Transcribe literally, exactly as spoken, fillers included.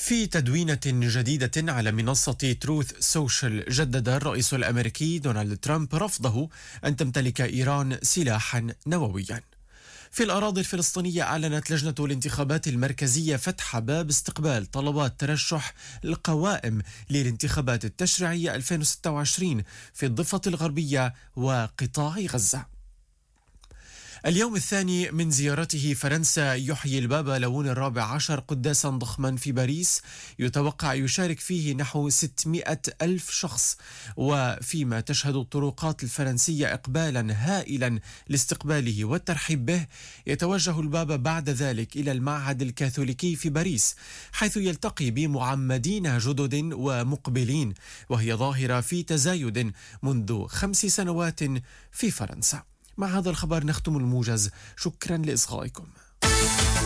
في تدوينة جديدة على منصة تروث سوشيال، جدد الرئيس الأمريكي دونالد ترامب رفضه أن تمتلك إيران سلاحا نوويا. في الأراضي الفلسطينية أعلنت لجنة الانتخابات المركزية فتح باب استقبال طلبات ترشح القوائم للانتخابات التشريعية ألفين وستة وعشرين في الضفة الغربية وقطاع غزة. اليوم الثاني من زيارته فرنسا، يحيي البابا لون الرابع عشر قداسا ضخما في باريس يتوقع يشارك فيه نحو ستمائة ألف شخص، وفيما تشهد الطرقات الفرنسية إقبالا هائلا لاستقباله والترحيب به، يتوجه البابا بعد ذلك إلى المعهد الكاثوليكي في باريس، حيث يلتقي بمعمدين جدد ومقبلين، وهي ظاهرة في تزايد منذ خمس سنوات في فرنسا. مع هذا الخبر نختم الموجز، شكرا لإصغائكم.